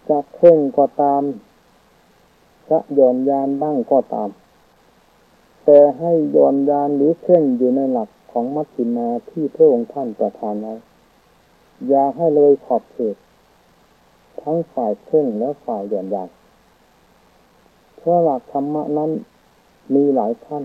จะเคร่งก็ตามจะหย่อนยานบ้างก็ตามแต่ให้หย่อนยานหรือเคร่งอยู่ในหลักของมัชฌิมาที่พระองค์ท่านประทานไว้อย่าให้เลยขอบเขตทั้งฝ่ายเคร่งและฝ่ายหย่อนยานเพราะหลักธรรมะนั้นมีหลายขั้น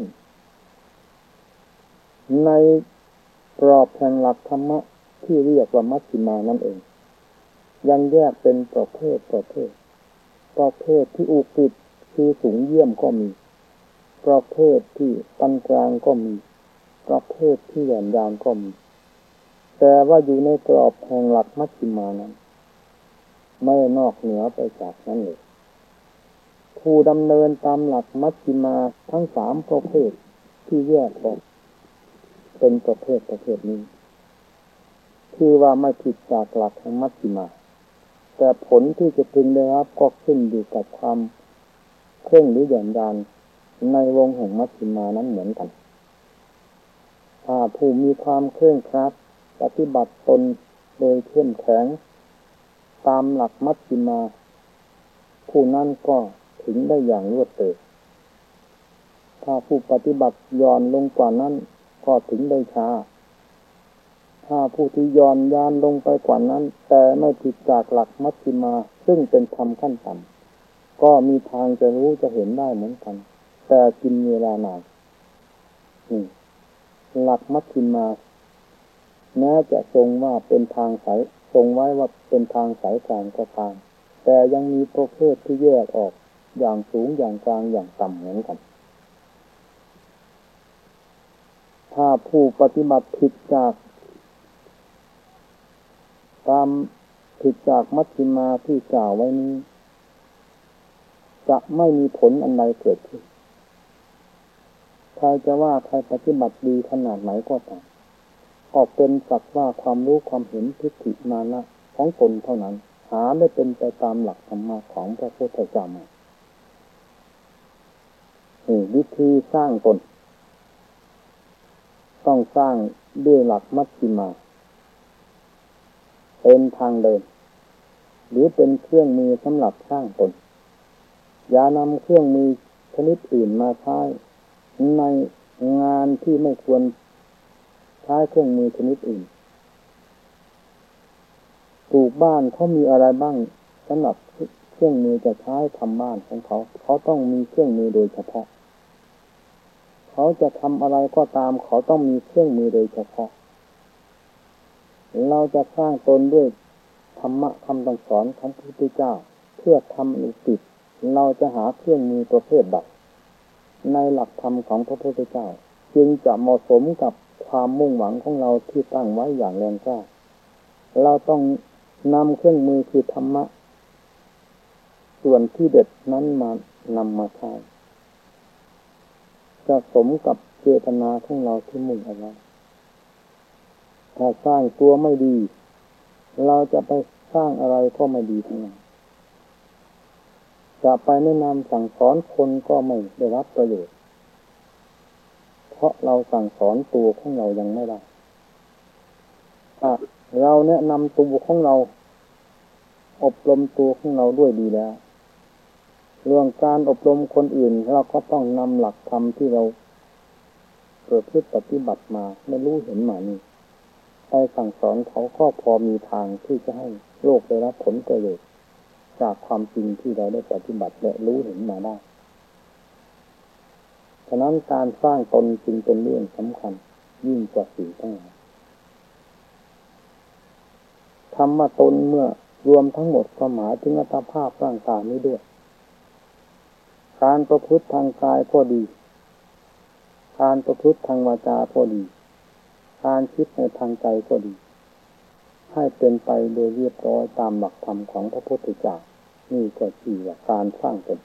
ในกรอบแห่งหลักธรรมะที่เรียกว่ามัชฌิมานั่นเองยังแยกเป็นประเภทที่อุกฤษคือสูงเยี่ยมก็มีประเภทที่ปานกลางก็มีประเภทที่หย่อนยานก็มีแต่ว่าอยู่ในกรอบแห่งหลักมัชฌิมานั้นไม่นอกเหนือไปจากนั้นเลยผู้ดำเนินตามหลักมัชฌิมาทั้งสามประเภทที่แยกออกเป็นประเภทนี้คือว่าไม่ผิดจากหลักของมัชฌิมาแต่ผลที่จะพึงได้รับก็ขึ้นอยู่กับความเคร่งหรือหย่อนยานในวงแห่งมัชฌิมานั้นเหมือนกันถ้าผู้มีความเคร่งครัดปฏิบัติตนโดยเข้มแข็งตามหลักมัชฌิมาผู้นั้นก็ถึงได้อย่างรวดเร็วถ้าผู้ปฏิบัติหย่อนลงกว่านั้นก็ถึงได้ช้าถ้าผู้ที่หย่อนยานลงไปกว่านั้นแต่ไม่ผิดจากหลักมัชฌิมาซึ่งเป็นธรรมขั้นต่ำก็มีทางจะรู้จะเห็นได้เหมือนกันแต่กินเวลานานหลักมัชฌิมาแม้จะทรงว่าเป็นทางสายทรงไว้ว่าเป็นทางสายกลางก็ตามแต่ยังมีประเภทที่แยกออกอย่างสูงอย่างกลางอย่างต่ำเหมือนกันถ้าผู้ปฏิบัติผิดจากมัชฌิมาที่กล่าวไว้นี้จะไม่มีผลอันใดเกิดขึ้นใครจะว่าใครปฏิบัติดีขนาดไหนก็ตามออกเป็นสักว่าความรู้ความเห็นทิฏฐิมานะของตนเท่านั้นหาได้เป็นไปตามหลักธรรมะของพระพุทธเจ้ามาวิธีสร้างตนต้องสร้างด้วยหลักมัชฌิมาเป็นทางเดินหรือเป็นเครื่องมือสำหรับสร้างตนอย่านำเครื่องมือชนิดอื่นมาใช้ในงานที่ไม่ควรใช้เครื่องมือชนิดอื่นปลูกบ้านเขามีอะไรบ้างสำหรับเครื่องมือจะใช้ทำบ้านของเขาต้องมีเครื่องมือโดยเฉพาะเขาจะทำอะไรก็ตามเขาต้องมีเครื่องมือโดยเฉพาะเราจะสร้างตนด้วยธรรมะคำสอนของพระพุทธเจ้าเพื่อทำอุติเราจะหาเครื่องมือประเภทใดในหลักธรรมของพระพุทธเจ้าจึงจะเหมาะสมกับความมุ่งหวังของเราที่ตั้งไว้อย่างแรงกล้าเราต้องนำเครื่องมือคือธรรมะส่วนที่เด็ดนั้นมานำมาใช้จะสมกับเจตนาของเราที่มุ่งเอาไว้ถ้าสร้างตัวไม่ดีเราจะไปสร้างอะไรก็ไม่ดีทั้งนั้นจะไปแนะนำสั่งสอนคนก็ไม่ได้รับประโยชน์เพราะเราสั่งสอนตัวของเรายังไม่ได้ถ้าเราแนะนำตัวของเราอบรมตัวของเราด้วยดีแล้วเรื่องการอบรมคนอื่นเราก็ต้องนำหลักธรรมที่เราประพฤติปฏิบัติมาไม่รู้เห็นมานี่ไปสั่งสอนเขาก็พอมีทางที่จะให้โลกได้รับผลประโยชน์จากความจริงที่เราได้ปฏิบัติและรู้เห็นมาได้ฉะนั้นการสร้างตนจึงเป็นเรื่องสำคัญยิ่งกว่าสิ่งทั้งหลายธรรมะตนเมื่อรวมทั้งหมดก็หมายถึงอัตภาพร่างกายนี้ด้วยการประพฤติทางกายก็ดีการประพฤติทางวาจาก็ดีการคิดในทางใจก็ดีให้เป็นไปโดยเรียบร้อยตามหลักธรรมของพระพุทธเจ้านี่ก็คือการสร้างตน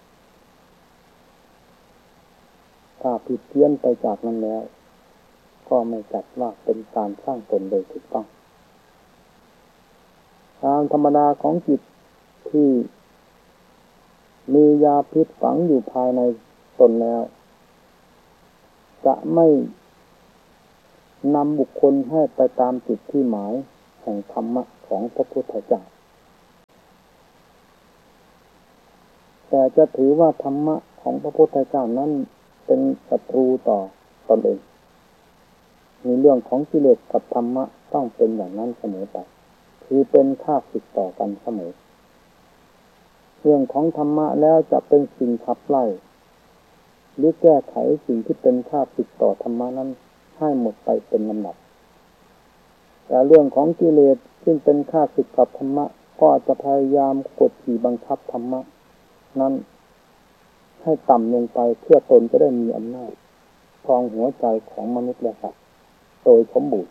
ถ้าผิดเพี้ยนไปจากนั้นแล้วก็ไม่จัดว่าเป็นการสร้างตนโดยถูกต้องตามธรรมดาของจิตที่มียาพิษฝังอยู่ภายในตนแล้วจะไม่นำบุคคลให้ไปตามจุดที่หมายแห่งธรรมะของพระพุทธเจ้าแต่จะถือว่าธรรมะของพระพุทธเจ้านั้นเป็นศัตรูต่อตนเองมีเรื่องของกิเลสกับธรรมะต้องเป็นอย่างนั้นเสมอไปคือเป็นข้าศึกต่อกันเสมอเรื่องของธรรมะแล้วจะเป็นสิ่งขับไล่หรือแก้ไขสิ่งที่เป็นข้าศึกต่อธรรมะนั้นให้หมดไปเป็นลำดับแต่เรื่องของกิเลสซึ่งเป็นข้าศึกกับธรรมะก็จะพยายามกดขี่บังคับธรรมะนั้นให้ต่ำลงไปเพื่อตนจะได้มีอำนาจครองหัวใจของมนุษย์และสัตว์โดยสมบูรณ์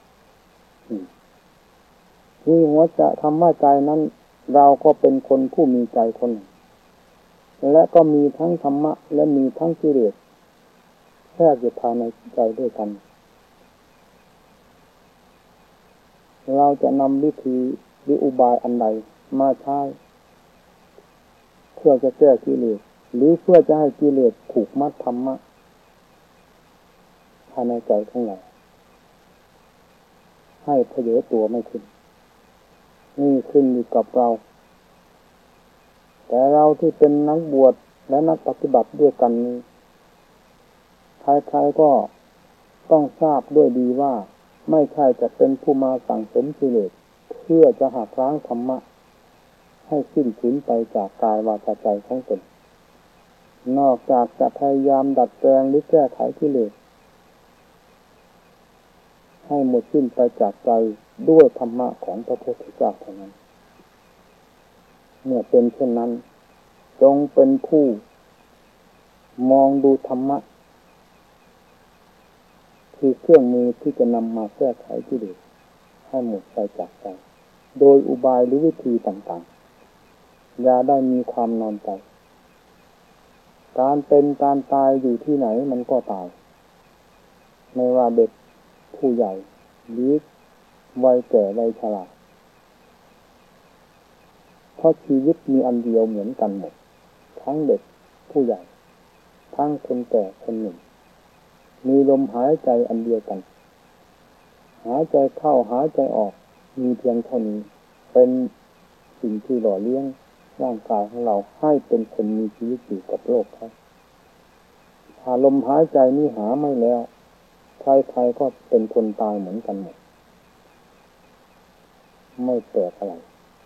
ที่หัวจะธรรมะใจนั้นเราก็เป็นคนผู้มีใจคนหนึ่งและก็มีทั้งธรรมะและมีทั้งกิเลสแทรกอยู่ภายในใจด้วยกันเราจะนำวิธีหรืออุบายอันใดมาใช้เพื่อจะแก้กิเลสหรือเพื่อจะให้กิเลสผูกมัดธรรมะภายในใจของเราให้เผยตัวไม่ขึ้นนี่ขึ้นอยู่กับเราแต่เราที่เป็นนักบวชและนักปฏิบัติด้วยกันนี้ใครๆก็ต้องทราบด้วยดีว่าไม่ใช่จะเป็นผู้มาสั่งสมกิเลสเพื่อจะหักล้างธรรมะให้สิ้นสูญไปจากกายวาจาใจของตนนอกจากจะพยายามดัดแปลงหรือแก้ไขกิเลสให้หมดสิ้นไปจากใจด้วยธรรมะของพระพุทธเจ้าเท่านั้นเมื่อเป็นเช่นนั้นจงเป็นผู้มองดูธรรมะคือเครื่องมือที่จะนำมาแก้ไขกิเลสให้หมดไปจากใจโดยอุบายหรือวิธีต่างๆอย่าได้มีความนอนใจการเป็นการตายอยู่ที่ไหนมันก็ตายไม่ว่าเด็กผู้ใหญ่หรือวัยแก่วัยชราเพราะชีวิตมีอันเดียวเหมือนกันหมดทั้งเด็กผู้ใหญ่ทั้งคนแก่คนหนุ่มมีลมหายใจอันเดียวกันหายใจเข้าหายใจออกมีเพียงเท่านี้เป็นสิ่งที่หล่อเลี้ยงร่างกายของเราให้เป็นคนมีชีวิตอยู่กับโลกครับถ้าลมหายใจนี้หาไม่แล้วใครๆก็เป็นคนตายเหมือนกันหมดไม่แปลกอะไร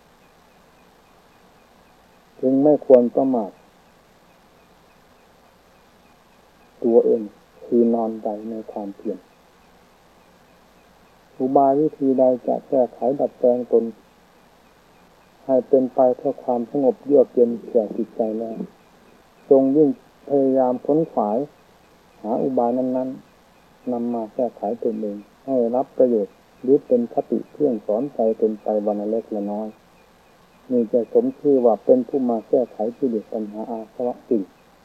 จึงไม่ควรประมาทตัวเองคือนอนใจในความเพียรอุบายวิธีใดจะแก้ไขดัดแปลงตนให้เป็นไปเพื่อความสงบเยือกเย็นแก่จิตใจแล้วจงยิ่งพยายามค้นขวายหาอุบายนั้นๆนำมาแก้ไขตนเองให้รับประโยชน์หรือเป็นคติเครื่องสอนใจตนไปวันละเล็กละน้อยนี่จะสมชื่อว่าเป็นผู้มาแก้ไขกิเลสปัญหาอาสวะจริง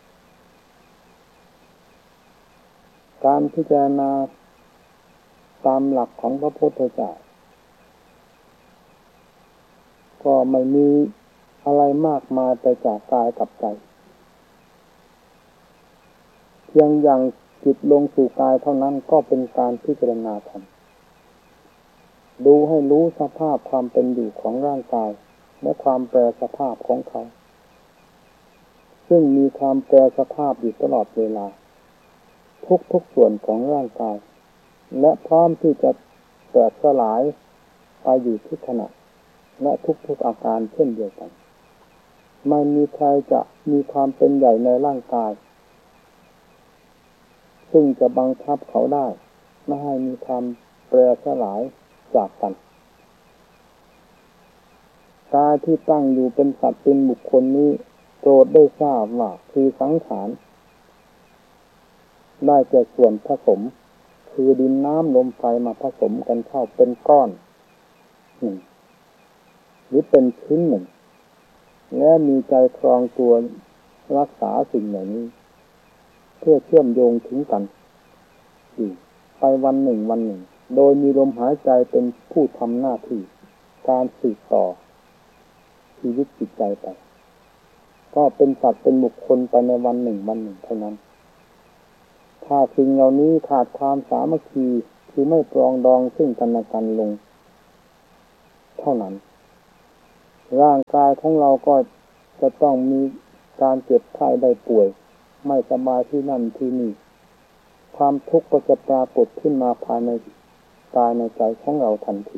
การพิจารณาตามหลักของพระพุทธเจ้าก็ไม่มีอะไรมากมายไปจากกายกับใจเพียงอย่างจิตลงสู่กายเท่านั้นก็เป็นการพิจารณาธรรมดูให้รู้สภาพความเป็นอยู่ของร่างกายและความแปรสภาพของเขาซึ่งมีความแปรสภาพอยู่ตลอดเวลาทุกส่วนของร่างกายและพร้อมที่จะแตกสลายไปอยู่ทุกขณะและทุกอาการเช่นเดียวกันไม่มีใครจะมีความเป็นใหญ่ในร่างกายซึ่งจะบังคับเขาได้ไม่ให้มีความแปรสลายจากกันกายที่ตั้งอยู่เป็นสัตว์เป็นบุคคลนี้โปรดได้ทราบว่าคือสังขารได้แก่ส่วนผสมคือดินน้ำลมไฟมาผสมกันเข้าเป็นก้อนหนึ่งหรือเป็นชิ้นหนึ่งและมีใจครองตัวรักษาสิ่งเหล่านี้เพื่อเชื่อมโยงถึงกันอยู่ไปวันหนึ่งโดยมีลมหายใจเป็นผู้ทำหน้าที่การสืบต่อชีวิตจิตใจไปก็เป็นสัตว์เป็นบุคคลไปในวันหนึ่งเท่านั้นถ้าสิ่งเหล่านี้ขาดความสามัคคีคือไม่ปรองดองซึ่งกันและกันลงเท่านั้นร่างกายของเราก็จะต้องมีกการเจ็บไข้ได้ป่วยไม่สบายที่นั่นที่นี่ความทุกข์ก็จะปรากฏขึ้นมาภายในกายในใจของเราทันที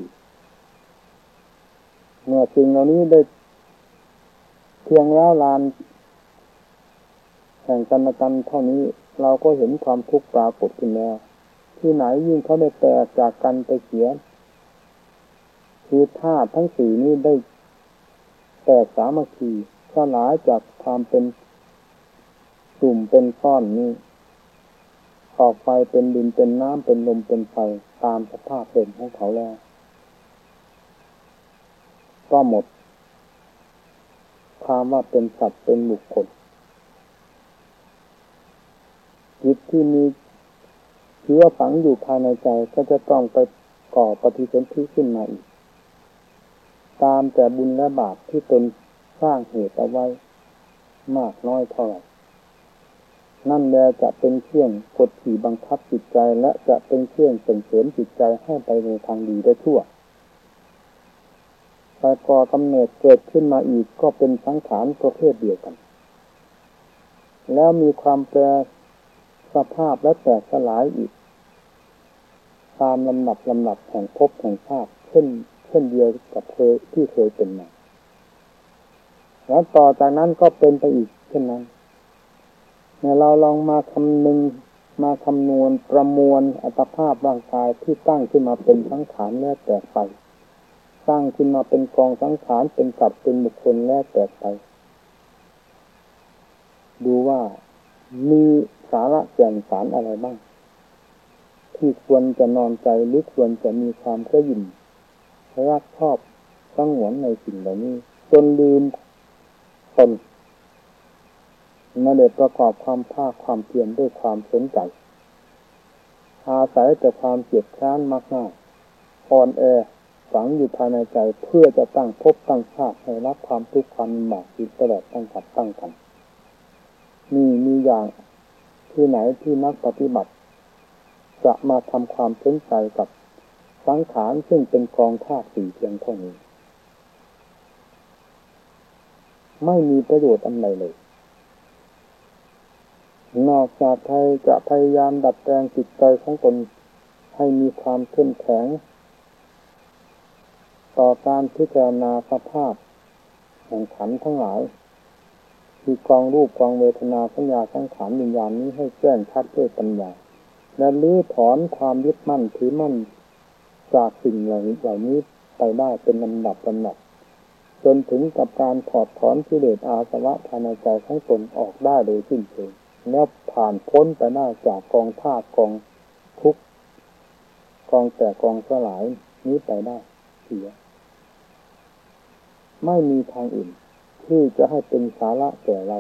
เมื่อสิ่งเหล่านี้ได้เพียงแล้วลานแห่งกันและกันเท่านี้เราก็เห็นความทุกข์ปรากฏขึ้นแล้วที่ไหนยิ่งเขาได้แตกจากกันไปเสียคือธาตุทั้งสี่นี้ได้แตกสามัคคีสลายจากความเป็นกลุ่มเป็นก้อนนี้ออกไปเป็นดินเป็นน้ำเป็นลมเป็นไฟตามสภาพเดิมของเขาแล้วก็หมดความว่าเป็นสัตว์เป็นบุคคลจิตที่มีเชื้อฝังอยู่ภายในใจก็จะต้องไปก่อปฏิสนธิขึ้นมาอีกตามแต่บุญและบาปที่ตนสร้างเหตุเอาไว้มากน้อยเท่าไหร่นั่นแหละจะเป็นเครื่องกดขี่บังคับจิตใจและจะเป็นเครื่องส่งเสริมจิตใจให้ไปในทางดีได้ชั่วแต่ก่อกำเนิดเกิดขึ้นมาอีกก็เป็นสังขารประเภทเดียวกันแล้วมีความแปรสภาพและแตกสลายอีกตามลำดับแห่งภพแห่งชาติเช่นเดียวกับที่เคยเป็นมาแล้วต่อจากนั้นก็เป็นไปอีกเช่นนั้นเราลองมาคำนึงมาคำนวณประมวลอัตภาพร่างกายที่ตั้งขึ้นมาเป็นสังขารแล้วแตกไปสร้างขึ้นมาเป็นกองสังขารเป็นสัตว์เป็นบุคคลแล้วแตกไปดูว่ามีสาระแก่นสารอะไรบ้างที่ควรจะนอนใจหรือควรจะมีความกระหยิ่มรักชอบสงวนในสิ่งเหล่านี้จนลืมตนไม่ได้ประกอบความภาคความเพียรด้วยความสนใจอาศัยแต่ความเกียจคร้านมากหน้าอ่อนแอฝังอยู่ภายในใจเพื่อจะตั้งภพตั้งชาติให้รับความทุกข์ความลำบากอยู่ตลอดตั้งกับตั้งกันมีอย่างที่ไหนที่นักปฏิบัติจะมาทำความสนใจกับสังขารซึ่งเป็นกองธาตุสี่เพียงเท่านี้ไม่มีประโยชน์อันใดเลยนอกจากใครจะพยายามดัดแปลงจิตใจของตนให้มีความเข้มแข็งต่อการพิจารณาสภาพแห่งขันธ์ทั้งหลายคือกองรูปกองเวทนาสัญญาสังขารวิญญาณนี้ให้แจ้งชัดด้วยปัญญาและลื้อถอนความยึดมั่นถือมั่นจากสิ่งเหล่านี้ไปได้เป็นลำดับจนถึงกับการถอดถอนกิเลสอาสวะภายในใจของตนออกได้โดยสิ้นเชิงแล้วผ่านพ้นไปได้จากกองธาตุกองทุกข์กองแตกกองสลายนี้ไปได้เสียไม่มีทางอื่นที่จะให้เป็นสาระแก่เรา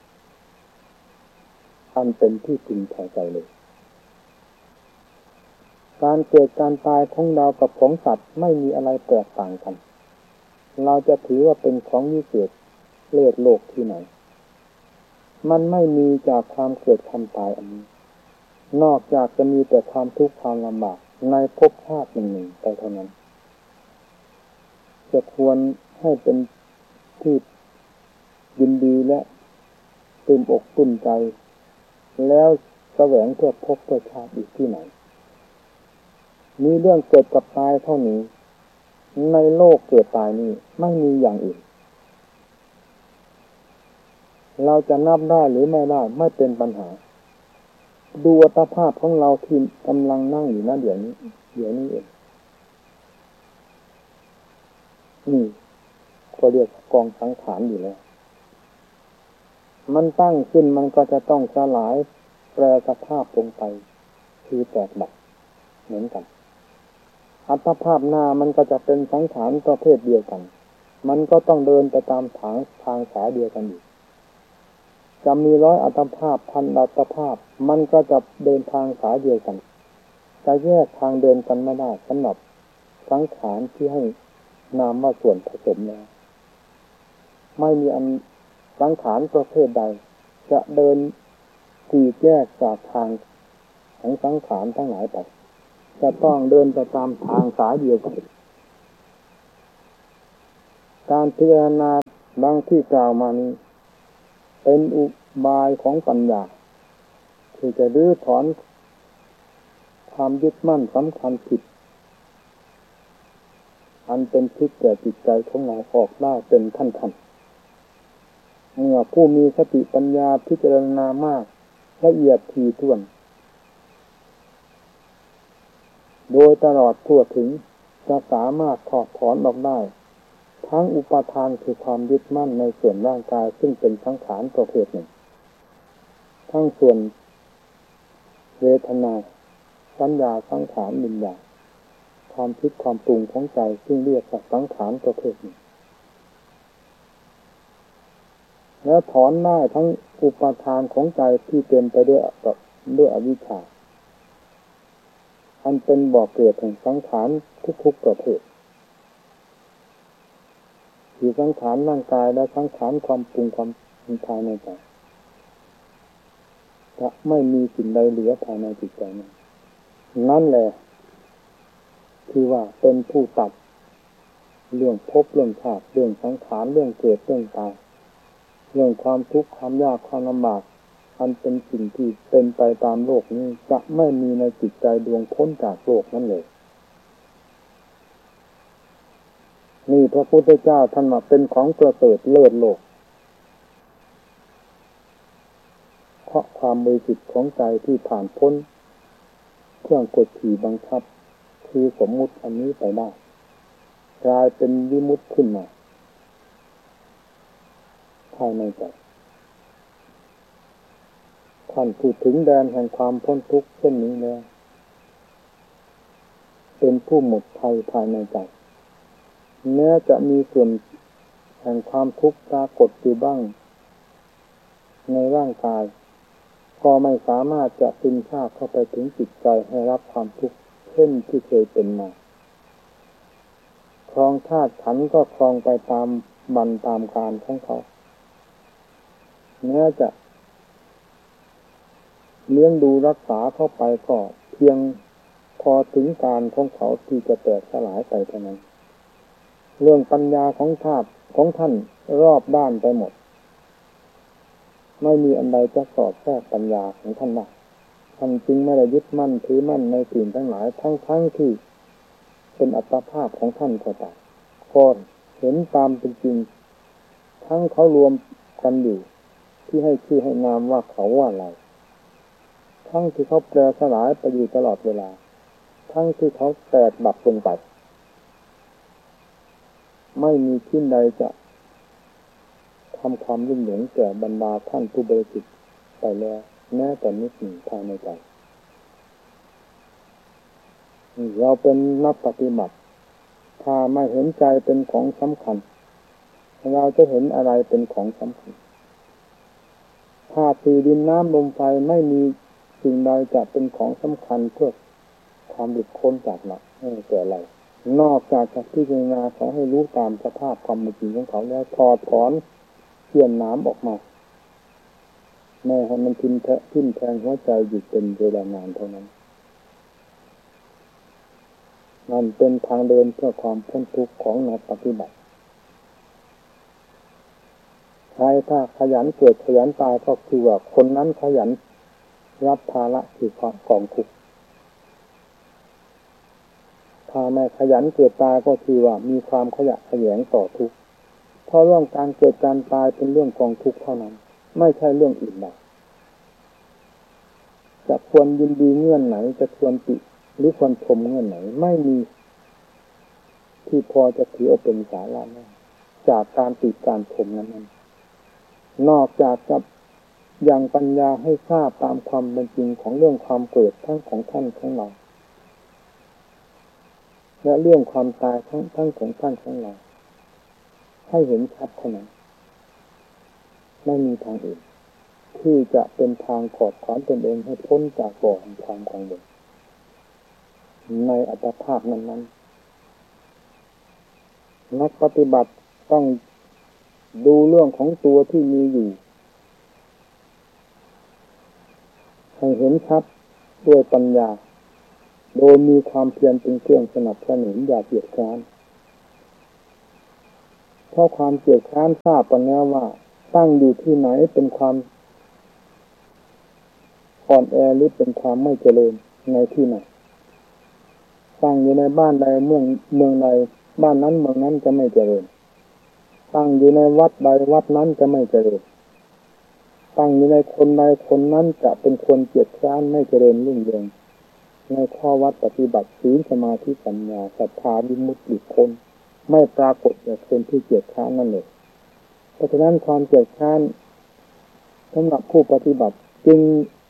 อันเป็นที่พึงพอใจเลยการเกิดการตายของเรากับของสัตว์ไม่มีอะไรแตกต่างกันเราจะถือว่าเป็นของวิเศษเลิศโลกที่ไหนมันไม่มีจากความเกิดความตายอันนี้นอกจากจะมีแต่ความทุกข์ความลำบากในภพชาติหนึ่งไปเท่านั้นจะควรให้เป็นที่ยินดีและตื่นอกตื่นใจแล้วแสวงเพื่อพบเพื่อชาติอีกที่ไหนมีเรื่องเกิดกับตายเท่านี้ในโลกเกิดตายนี้ไม่มีอย่างอื่นเราจะนับได้หรือไม่ได้ไม่เป็นปัญหาดูอัตภาพของเราที่กำลังนั่งอยู่ณเดี๋ยวนี้เองนี่ก็เรียกกองสังขารอยู่แล้วมันตั้งขึ้นมันก็จะต้องสลายแปรสภาพลงไปคือแตกดับเหมือนกันอัตภาพหน้ามันก็จะเป็นสังขารประเภทเดียวกันมันก็ต้องเดินไปตามทางสายเดียวกันอีกจะมี100อัตภาพพันอัตภาพมันก็จะเดินทางสายเดียวกันจะแยกทางเดินกันไม่ได้สำหรับสังขารที่ให้นามว่าส่วนผสมแล้วไม่มีอันสังขารประเภทใดจะเดินที่แยกจากทางของสังขารทั้งหลายไปจะต้องเดินไปตามทางสายเดียวกันการพิจารณาดังที่กล่าวมานี้เป็นอุบายของปัญญาที่จะรื้อถอนความยึดมั่นสำคัญผิดอันเป็นพิษแก่จิตใจของเราออกได้เป็นขั้นๆเมื่อผู้มีสติปัญญาพิจารณามากละเอียดถี่ถ้วนโดยตลอดทั่วถึงจะสามารถถอดถอนออกได้ทั้งอุปาทานคือความยึดมั่นในส่วนร่างกายซึ่งเป็นสังขารประเภทหนึ่งทั้งส่วนเวทนาสัญญาสังขารวิญญาณความคิดความปรุงของใจซึ่งเรียกว่าสังขารประเภทหนึ่งแล้วถอนได้ทั้งอุปาทานของใจที่เต็มไปด้วยอวิชชาอันเป็นบ่อเกิดแห่งสังขารทุกๆประเภทคือสังขารร่างกายและสังขารความปรุงความภายในใจจะไม่มีสิ่งใดเหลือภายในจิตใจนั่นแหละคือว่าเป็นผู้ตัดเรื่องภพเรื่องชาติเรื่องสังขารเรื่องเกิดเรื่องตายเรื่องความทุกข์ความยากความลำบากอันเป็นสิ่งที่เป็นไปตามโลกนี้จะไม่มีในจิตใจดวงพ้นจากโลกนั้นเลยนี่พระพุทธเจ้าท่านว่าเป็นของประเสริฐเลิศโลกเพราะความบริสุทธิ์ของใจที่ผ่านพ้นเครื่องกดขี่บังคับคือสมมุติอันนี้ไปได้กลายเป็นวิมุตติขึ้นมาภายในใจท่านพูดถึงแดนแห่งความพ้นทุกข์เช่นนี้แล้วเป็นผู้หมดภัยภายในใจแม้จะมีส่วนแห่งความทุกข์ปรากฏอยู่บ้างในร่างกายก็ไม่สามารถจะซึมซาบเข้าไปถึงจิตใจให้รับความทุกข์เช่นที่เคยเป็นมาครองธาตุขันธ์ก็ครองไปตามบันตามการของเขาแม้จะเลี้ยงดูรักษาเข้าไปก็เพียงพอถึงการของเขาที่จะแตกสลายไปเท่านั้นเรื่องปัญญาของธาตุของท่านรอบด้านไปหมดไม่มีอันใดจะสอดแทรกปัญญาของท่านได้ท่านจึงไม่ได้ยึดมั่นถือมั่นในสิ่งทั้งหลายทั้งที่เป็นอัตภาพของท่านก็ตามก็เห็นตามเป็นจริงทั้งเขารวมกันอยู่ที่ให้ชื่อให้นามว่าเขาว่าเราทั้งที่เขาแปรสลายไปอยู่ตลอดเวลาทั้งที่เขาแตกดับลงไปไม่มีที่ใดจะทำความรุ่มหลงแก่บรรดาท่านผู้บริสุทธิ์ไปแล้วแม้แต่นิดหนึ่งภายในใจเราเป็นนักปฏิบัติถ้าไม่เห็นใจเป็นของสำคัญเราจะเห็นอะไรเป็นของสำคัญถ้าสี่ดินน้ำลมไฟไม่มีสิ่งใดจะเป็นของสำคัญเพื่อความหลุดพ้นจากหลักแก่เรานอกจากจะพิจารณาขอให้รู้ตามสภาพความเป็นจริงของเขาแล้วถอดถอนเขี่ยนน้ำออกมาแม้ให้มันทิ่มแทงหัวใจอยู่เป็นเวลานานเท่านั้นมันเป็นทางเดินเพื่อความพ้นทุกข์ของนักปฏิบัติใครถ้าขยันเกิดขยันตายก็คือว่าคนนั้นขยันรับภาระคือความกองทุกข์ถ้าไม่ขยันเกิดตายก็คือว่ามีความขยะแขยงต่อทุกข์เพราะเรื่องการเกิดการตายเป็นเรื่องกองทุกข์เท่านั้นไม่ใช่เรื่องอื่นใดจะควรยินดีเงื่อนไหนจะควรติหรือควรชมเงื่อนไหนไม่มีที่พอจะถือเอาเป็นสาระนะจากการติการชมนั้นนอกจากจะยังปัญญาให้ทราบตามความเป็นจริงของเรื่องความเกิดทั้งของท่านของเราและเรื่องความตายทั้งของท่านของเราให้เห็นชัดเท่านั้นไม่มีทางอื่นที่จะเป็นทางถอดถอนตนเองให้พ้นจากบ่อแห่งความกังวลในอัตภาพนั้นๆนักปฏิบัติต้องดูเรื่องของตัวที่มีอยู่ให้เห็นชัดด้วยปัญญาโดยมีความเพียรเป็นเครื่องสนับสนุนอย่าเกียจคร้านเพราะความเกียจคร้านทราบกันแล้วว่าตั้งอยู่ที่ไหนเป็นความอ่อนแอหรือเป็นความไม่เจริญในที่ไหนตั้งอยู่ในบ้านใดเมืองใดบ้านนั้นเมืองนั้นจะไม่เจริญตั้งอยู่ในวัดใดวัดนั้นจะไม่เจริญตั้งอยู่ในคนใดคนนั้นจะเป็นคนเกียจคร้านไม่เจริญรุ่งเรืองในข้อวัดปฏิบัติศีลสมาธิปัญญาศรัทธาวิมุตติคนไม่ปรากฏแก่คนที่เกียจคร้านนั่นเลยเพราะฉะนั้นความเกียจคร้านสำหรับผู้ปฏิบัติจึง